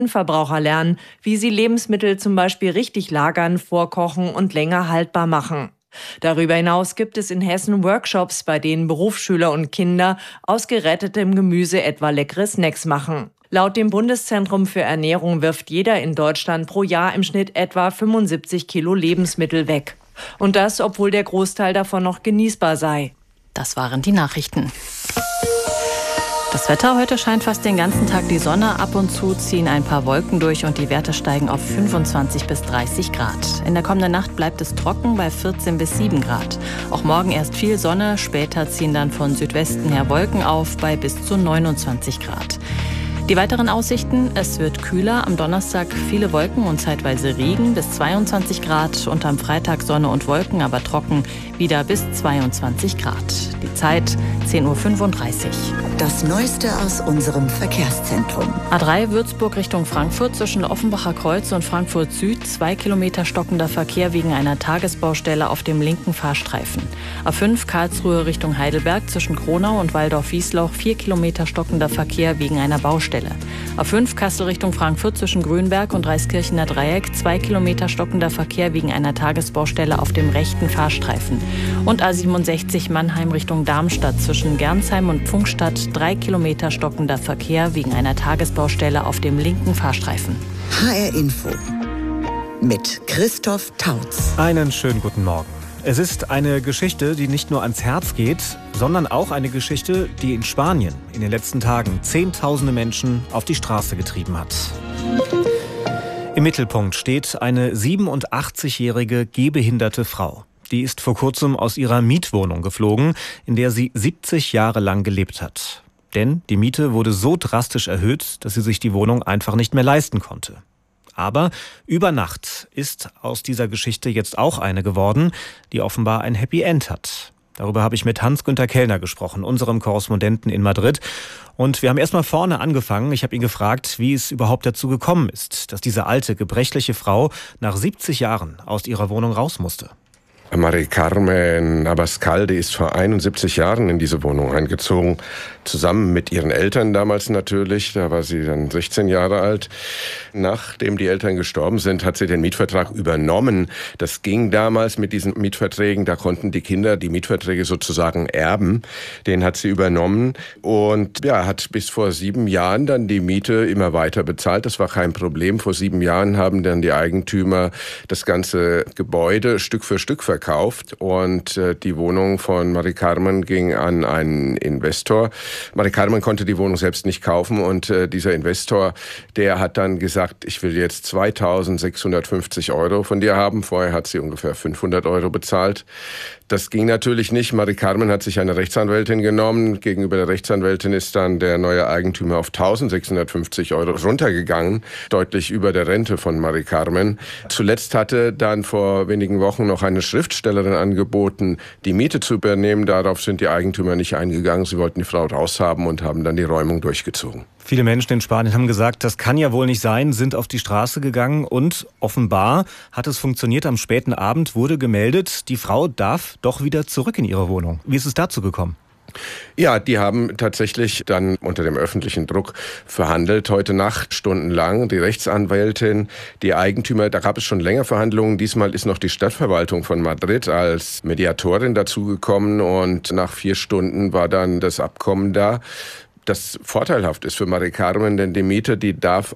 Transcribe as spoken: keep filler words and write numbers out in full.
Verbraucher lernen, wie sie Lebensmittel zum Beispiel richtig lagern, vorkochen und länger haltbar machen. Darüber hinaus gibt es in Hessen Workshops, bei denen Berufsschüler und Kinder aus gerettetem Gemüse etwa leckere Snacks machen. Laut dem Bundeszentrum für Ernährung wirft jeder in Deutschland pro Jahr im Schnitt etwa fünfundsiebzig Kilo Lebensmittel weg. Und das, obwohl der Großteil davon noch genießbar sei. Das waren die Nachrichten. Das Wetter: Heute scheint fast den ganzen Tag die Sonne. Ab und zu ziehen ein paar Wolken durch und die Werte steigen auf fünfundzwanzig bis dreißig Grad. In der kommenden Nacht bleibt es trocken bei vierzehn bis sieben Grad. Auch morgen erst viel Sonne, später ziehen dann von Südwesten her Wolken auf bei bis zu neunundzwanzig Grad. Die weiteren Aussichten: Es wird kühler, am Donnerstag viele Wolken und zeitweise Regen bis zweiundzwanzig Grad und am Freitag Sonne und Wolken, aber trocken, wieder bis zweiundzwanzig Grad. Die Zeit zehn Uhr fünfunddreißig. Das Neueste aus unserem Verkehrszentrum. A drei Würzburg Richtung Frankfurt zwischen Offenbacher Kreuz und Frankfurt Süd. Zwei Kilometer stockender Verkehr wegen einer Tagesbaustelle auf dem linken Fahrstreifen. A fünf Karlsruhe Richtung Heidelberg zwischen Kronau und Waldorf-Wiesloch. Vier Kilometer stockender Verkehr wegen einer Baustelle. A fünf Kassel Richtung Frankfurt zwischen Grünberg und Reiskirchener Dreieck. Zwei Kilometer stockender Verkehr wegen einer Tagesbaustelle auf dem rechten Fahrstreifen. Und A siebenundsechzig Mannheim Richtung Darmstadt zwischen Gernsheim und Pfungstadt. Drei Kilometer stockender Verkehr wegen einer Tagesbaustelle auf dem linken Fahrstreifen. H R Info mit Christoph Tautz. Einen schönen guten Morgen. Es ist eine Geschichte, die nicht nur ans Herz geht, sondern auch eine Geschichte, die in Spanien in den letzten Tagen Zehntausende Menschen auf die Straße getrieben hat. Im Mittelpunkt steht eine siebenundachtzigjährige gehbehinderte Frau. Die ist vor kurzem aus ihrer Mietwohnung geflogen, in der sie siebzig Jahre lang gelebt hat. Denn die Miete wurde so drastisch erhöht, dass sie sich die Wohnung einfach nicht mehr leisten konnte. Aber über Nacht ist aus dieser Geschichte jetzt auch eine geworden, die offenbar ein Happy End hat. Darüber habe ich mit Hans-Günther Kellner gesprochen, unserem Korrespondenten in Madrid. Und wir haben erstmal vorne angefangen. Ich habe ihn gefragt, wie es überhaupt dazu gekommen ist, dass diese alte, gebrechliche Frau nach siebzig Jahren aus ihrer Wohnung raus musste. Mari Carmen Abascal, die ist vor einundsiebzig Jahren in diese Wohnung eingezogen, zusammen mit ihren Eltern damals natürlich, da war sie dann sechzehn Jahre alt. Nachdem die Eltern gestorben sind, hat sie den Mietvertrag übernommen. Das ging damals mit diesen Mietverträgen, da konnten die Kinder die Mietverträge sozusagen erben. Den hat sie übernommen und ja, hat bis vor sieben Jahren dann die Miete immer weiter bezahlt. Das war kein Problem. Vor sieben Jahren haben dann die Eigentümer das ganze Gebäude Stück für Stück verkauft. Verkauft und äh, die Wohnung von Mari Carmen ging an einen Investor. Mari Carmen konnte die Wohnung selbst nicht kaufen und äh, dieser Investor, der hat dann gesagt, ich will jetzt zweitausendsechshundertfünfzig Euro von dir haben. Vorher hat sie ungefähr fünfhundert Euro bezahlt. Das ging natürlich nicht. Mari Carmen hat sich eine Rechtsanwältin genommen. Gegenüber der Rechtsanwältin ist dann der neue Eigentümer auf eintausendsechshundertfünfzig Euro runtergegangen, deutlich über der Rente von Mari Carmen. Zuletzt hatte dann vor wenigen Wochen noch eine Schriftstellerin angeboten, die Miete zu übernehmen. Darauf sind die Eigentümer nicht eingegangen. Sie wollten die Frau raushaben und haben dann die Räumung durchgezogen. Viele Menschen in Spanien haben gesagt, das kann ja wohl nicht sein, sind auf die Straße gegangen und offenbar hat es funktioniert. Am späten Abend wurde gemeldet, die Frau darf doch wieder zurück in ihre Wohnung. Wie ist es dazu gekommen? Ja, die haben tatsächlich dann unter dem öffentlichen Druck verhandelt, heute Nacht stundenlang. Die Rechtsanwältin, die Eigentümer, da gab es schon länger Verhandlungen. Diesmal ist noch die Stadtverwaltung von Madrid als Mediatorin dazugekommen und nach vier Stunden war dann das Abkommen da. Das vorteilhaft ist für Mari Carmen, denn die Miete, die darf